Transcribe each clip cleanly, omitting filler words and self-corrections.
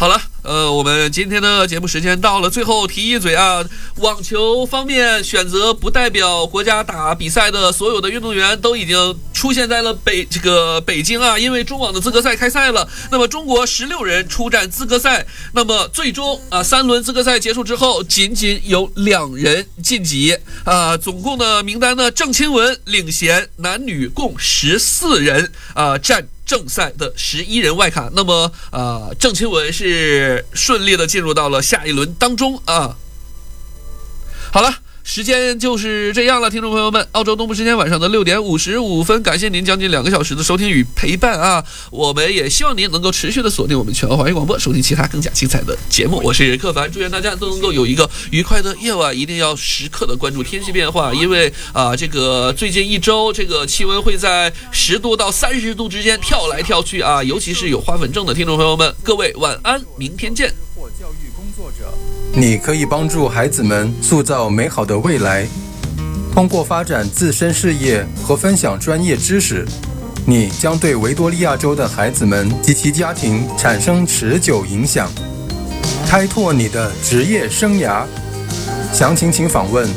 好了，我们今天的节目时间到了，最后提一嘴啊，网球方面选择不代表国家打比赛的所有的运动员都已经出现在了北京啊，因为中网的资格赛开赛了。那么中国16人出战资格赛，那么最终3轮资格赛结束之后，仅仅有2人晋级啊，总共的名单呢，郑钦文领衔，男女共14人占正赛的11人外卡。那么郑钦文是顺利的进入到了下一轮当中啊。好了，时间就是这样了，听众朋友们，澳洲东部时间晚上的6点55分，感谢您将近2个小时的收听与陪伴啊！我们也希望您能够持续的锁定我们全华语广播，收听其他更加精彩的节目。我是柯凡，祝愿大家都能够有一个愉快的夜晚，一定要时刻的关注天气变化，因为这个最近1周这个气温会在10度到30度之间跳来跳去啊，尤其是有花粉症的听众朋友们，各位晚安，明天见。 你可以帮助孩子们塑造美好的未来，通过发展自身事业和分享专业知识，你将对维多利亚州的孩子们及其家庭产生持久影响，开拓你的职业生涯。详情请访问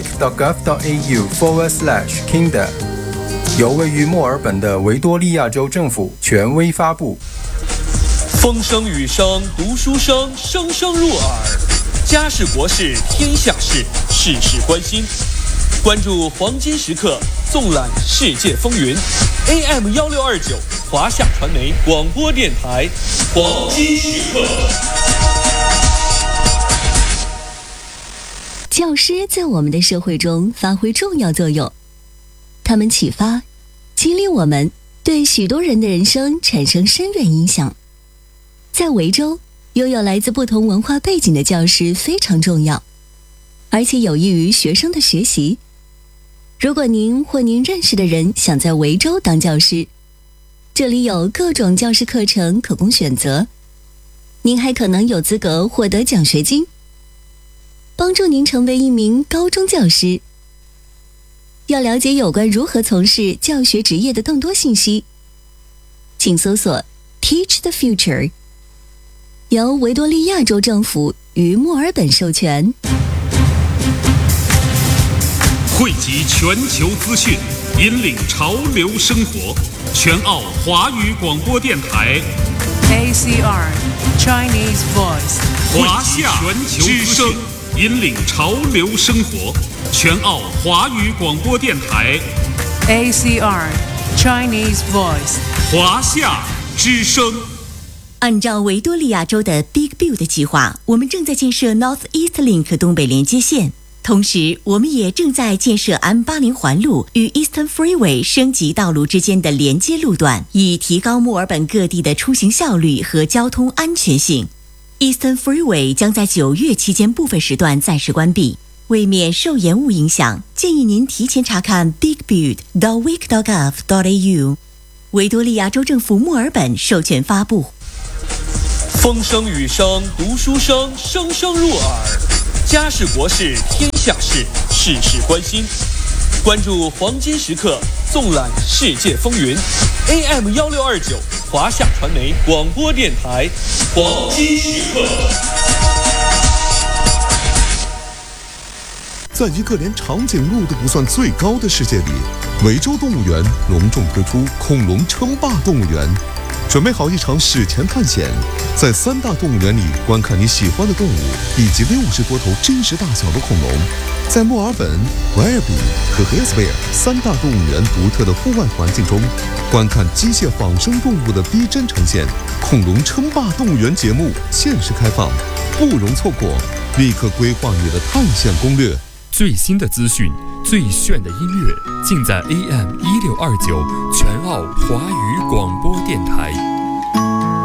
vic.gov.au/kinder， 由位于墨尔本的维多利亚州政府权威发布。 风声雨声读书声，声声入耳。家事国事天下事，事事关心。关注黄金时刻，纵览世界风云。AM1629华夏传媒广播电台，黄金时刻。 教师在我们的社会中发挥重要作用，他们启发、激励我们，对许多人的人生产生深远影响。在维州，拥有来自不同文化背景的教师非常重要，而且有益于学生的学习。如果您或您认识的人想在维州当教师，这里有各种教师课程可供选择，您还可能有资格获得奖学金，帮助您成为一名高中教师。要了解有关如何从事教学职业的更多信息，请搜索 Teach the Future，由维多利亚州政府与墨尔本授权， 汇集全球资讯，引领潮流生活。全澳华语广播电台 ACR Chinese Voice， 华夏全球之声，引领潮流生活。全澳华语广播电台 ACR Chinese Voice， 华夏之声。 按照维多利亚州的 Big Build 计划，我们正在建设 North East Link 东北连接线，同时我们也正在建设 M80 环路与 Eastern Freeway 升级道路之间的连接路段，以提高墨尔本各地的出行效率和交通安全性。Eastern Freeway 将在9月期间部分时段暂时关闭，为免受延误影响，建议您提前查看 bigbuild.vic.gov.au。 维多利亚州政府墨尔本授权发布。 风声雨声读书声，声声入耳。家事国事天下事，事事关心。关注黄金时刻，纵览世界风云。AM1629华夏传媒广播电台，黄金时刻。 在一个连长颈鹿都不算最高的世界里，维州动物园隆重推出恐龙称霸动物园。准备好一场史前探险，在3大动物园里观看你喜欢的动物，以及60多头真实大小的恐龙。在墨尔本、维尔比和黑斯贝尔3大动物园独特的户外环境中，观看机械仿生动物的逼真呈现。恐龙称霸动物园节目限时开放，不容错过，立刻规划你的探险攻略。 最新的资讯，最炫的音乐，尽在AM1629全澳华语广播电台。